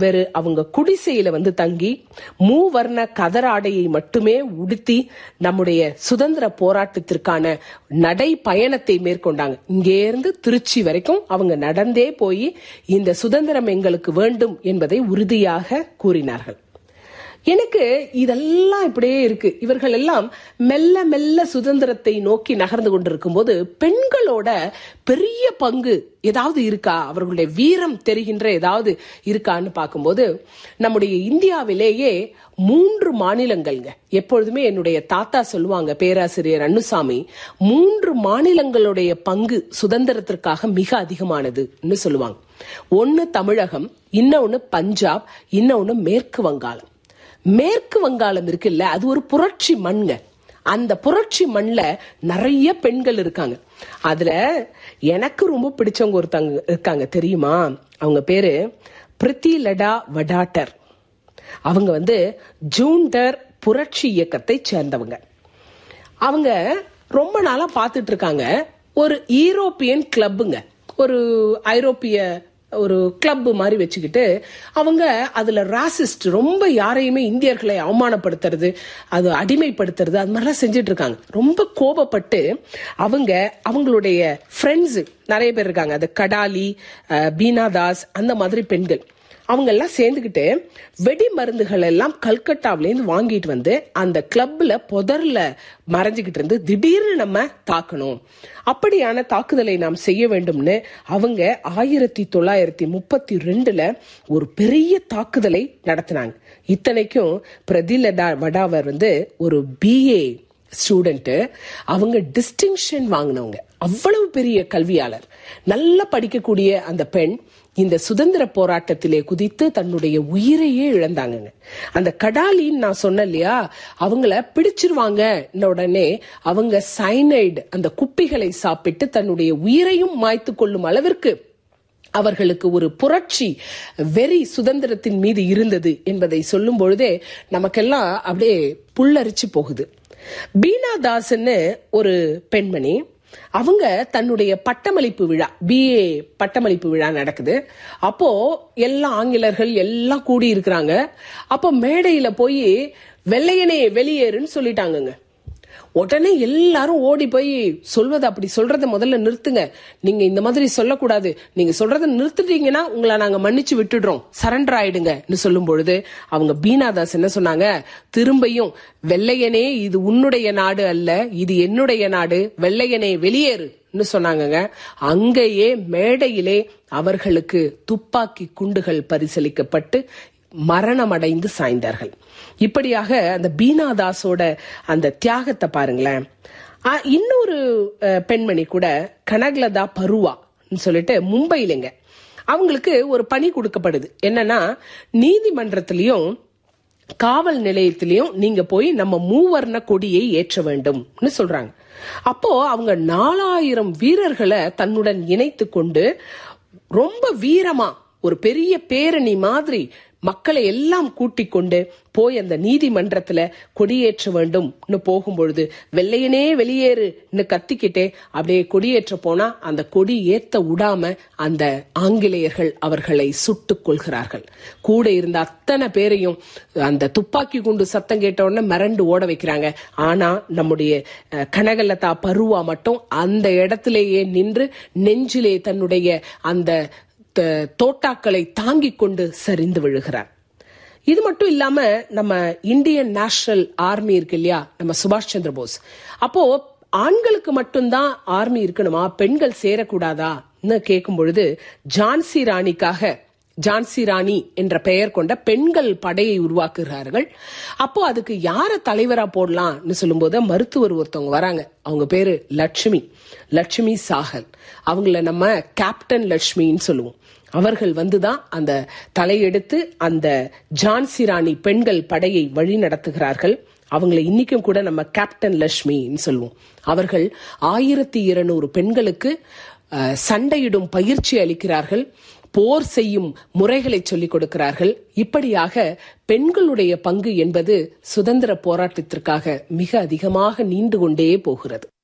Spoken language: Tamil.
வேறு அவங்க குடிசையில தங்கி மூவர்ண கதராடையை மட்டுமே உடுத்தி நம்முடைய சுதந்திர போராட்டத்திற்கான நடை பயணத்தை மேற்கொண்டாங்க. இங்கே இருந்து திருச்சி வரைக்கும் அவங்க நடந்தே போய் இந்த சுதந்திரம் எங்களுக்கு வேண்டும் என்பதை உறுதியாக கூறினார்கள். எனக்கு இதெல்லாம் இப்படியே இருக்கு. இவர்கள் எல்லாம் மெல்ல மெல்ல சுதந்திரத்தை நோக்கி நகர்ந்து கொண்டிருக்கும் போது பெண்களோட பெரிய பங்கு ஏதாவது இருக்கா, அவர்களுடைய வீரம் தெரிகின்ற ஏதாவது இருக்கான்னு பார்க்கும்போது நம்முடைய இந்தியாவிலேயே 3 மாநிலங்கள்ங்க. எப்பொழுதுமே என்னுடைய தாத்தா சொல்லுவாங்க, பேராசிரியர் அன்னுசாமி, 3 மாநிலங்களுடைய பங்கு சுதந்திரத்திற்காக மிக அதிகமானதுன்னு சொல்லுவாங்க. ஒன்னு தமிழகம், இன்னொன்னு பஞ்சாப், இன்னொன்னு மேற்கு வங்காளம். மேற்கு வங்காளம் இருக்குல்ல, அது ஒரு புரட்சி மண்ங்க. அந்த புரட்சி மண்ல நிறைய பெண்கள் இருக்காங்க. அதுல எனக்கு ரொம்ப பிடிச்சவங்க ஒருத்தங்க இருக்காங்க தெரியுமா? அவங்க பேரு பிரித்திலடா வடாட்டர். அவங்க ஜூண்டர் புரட்சி இயக்கத்தை சேர்ந்தவங்க. அவங்க ரொம்ப நாளா பாத்துட்டு இருக்காங்க. ஒரு யூரோப்பியன் கிளப்புங்க, ஒரு ஐரோப்பிய ஒரு கிளப் மாதிரி வச்சுக்கிட்டு அவங்க அதுல ராசிஸ்ட், ரொம்ப யாரையுமே இந்தியர்களை அவமானப்படுத்துறது, அது அடிமைப்படுத்துறது, அது மாதிரிலாம் செஞ்சுட்டு இருக்காங்க. ரொம்ப கோபப்பட்டு அவங்களுடைய ஃப்ரெண்ட்ஸ் நிறைய பேர் இருக்காங்க, அது கடாலி, பீனாதாஸ், அந்த மாதிரி பெண்கள், அவங்க எல்லாம் சேர்ந்துகிட்டு வெடி மருந்துகள் எல்லாம் கல்கட்டாவிலேருந்து வாங்கிட்டு அந்த கிளப்ல புதர்ல மறைஞ்சுகிட்டு இருந்து திடீர்னு நம்ம தாக்கணும், அப்படியான தாக்குதலை நாம் செய்ய வேண்டும்னு அவங்க 1932 ஒரு பெரிய தாக்குதலை நடத்தினாங்க. இத்தனைக்கும் பிரதிலதா வடாவர் ஒரு BA ஸ்டூடெண்ட். அவங்க டிஸ்டிங்ஷன் வாங்கினவங்க, அவ்வளவு பெரிய கல்வியாளர், நல்லா படிக்கக்கூடிய அந்த பெண் இந்த சுதந்திர போராட்டத்திலே குதித்து தன்னுடைய உயிரையே இழந்தாங்க. அந்த கடாலின்னு நான் சொன்னேன் இல்லையா, அவங்கள பிடிச்சிருவாங்க உடனே அவங்க சைனைடு, அந்த குப்பிகளை சாப்பிட்டு தன்னுடைய உயிரையும் மாய்த்து கொள்ளும் அளவிற்கு அவர்களுக்கு ஒரு புரட்சி வெறி சுதந்திரத்தின் மீது இருந்தது என்பதை சொல்லும் பொழுதே நமக்கெல்லாம் அப்படியே புல்லரிச்சு போகுது. பீனாதாஸ்ன்னு ஒரு பெண்மணி, அவங்க தன்னுடைய பட்டமளிப்பு விழா, BA பட்டமளிப்பு விழா நடக்குது. அப்போ எல்லா ஆங்கிலர்கள் எல்லாம் கூடி இருக்கிறாங்க. அப்போ மேடையில போய் வெள்ளையனே வெளியேறுன்னு சொல்லிட்டாங்க. உடனே எல்லாரும் ஓடி போய் சொல்வதை, அப்படி சொல்றத முதல்ல நிறுத்துங்க, நீங்க இந்த மாதிரி சொல்லக்கூடாது, நீங்க சொல்றத நிறுத்திட்டீங்கன்னா உங்களை நாங்க மன்னிச்சு விட்டுடுறோம், சரண்டர் ஆயிடுங்க சொல்லும் பொழுது அவங்க பீனாதாஸ் என்ன சொன்னாங்க, திரும்பியும் வெள்ளையனே இது உன்னுடைய நாடு அல்ல, இது என்னுடைய நாடு, வெள்ளையனே வெளியேறு சொன்னாங்க. அங்கேயே மேடையிலே அவர்களுக்கு துப்பாக்கி குண்டுகள் பரிசளிக்கப்பட்டு மரணமடைந்து சாய்ந்தார்கள். இப்படியாக அந்த பீனாதாஸோட அந்த தியாகத்தை பாருங்களேன். இன்னொரு பெண்மணி கூட, கனகலதா பருவா சொல்லிட்டு மும்பையிலங்க, அவங்களுக்கு ஒரு பணி கொடுக்கப்படுது. என்னன்னா, நீதிமன்றத்திலையும் காவல் நிலையத்திலையும் நீங்க போய் நம்ம மூவர்ண கொடியை ஏற்ற வேண்டும் சொல்றாங்க. அப்போ அவங்க 4000 வீரர்களை தன்னுடன் இணைத்து கொண்டு ரொம்ப வீரமா ஒரு பெரிய பேரணி மாதிரி மக்களை எல்லாம் கூட்டிக் கொண்டு போய் அந்த நீதிமன்றத்துல கொடியேற்ற வேண்டும் போகும்பொழுது வெள்ளையனே வெளியேறுன்னு கத்திக்கிட்டே அப்படியே கொடியேற்ற போனா அந்த கொடி ஏத்த விடாம அந்த ஆங்கிலேயர்கள் அவர்களை சுட்டுக் கொள்கிறார்கள். கூட இருந்த அத்தனை பேரையும் அந்த துப்பாக்கி குண்டு சத்தம் கேட்ட உடனே மிரண்டு ஓட வைக்கிறாங்க. ஆனா நம்முடைய கனகலதா பருவா மட்டும் அந்த இடத்திலேயே நின்று நெஞ்சிலே தன்னுடைய அந்த தோட்டாக்களை தாங்கிக் கொண்டு சரிந்து விழுகிறார். இது மட்டும் இல்லாம நம்ம இந்தியன் நேஷனல் ஆர்மி இருக்கு இல்லையா, நம்ம சுபாஷ் சந்திர போஸ், அப்போ ஆண்களுக்கு மட்டும்தான் ஆர்மி இருக்கணுமா, பெண்கள் சேரக்கூடாதா கேட்கும் பொழுது ஜான்சி ராணிக்காக, ஜான்சி ராணி என்ற பெயர் கொண்ட பெண்கள் படையை உருவாக்குகிறார்கள். அப்போ அதுக்கு யார தலைவரா போடலாம்னு சொல்லும் போது மருத்துவர் ஒருத்தவங்க வராங்க. அவங்க பேரு லட்சுமி சாகல். அவங்கள நம்ம கேப்டன் லட்சுமின்னு சொல்லுவோம். அவர்கள் வந்துதான் அந்த தலையெடுத்து அந்த ஜான்சி ராணி பெண்கள் படையை வழி நடத்துகிறார்கள். அவங்களை இன்னைக்கும் கூட நம்ம கேப்டன் லட்சுமின்னு சொல்லுவோம். அவர்கள் 1200 பெண்களுக்கு சண்டையிடும் பயிற்சி அளிக்கிறார்கள், போர் செய்யும் முறைகளை சொல்லிக் கொடுக்கிறார்கள். இப்படியாக பெண்களுடைய பங்கு என்பது சுதந்திர போராட்டத்திற்காக மிக அதிகமாக நீண்டு கொண்டே போகிறது.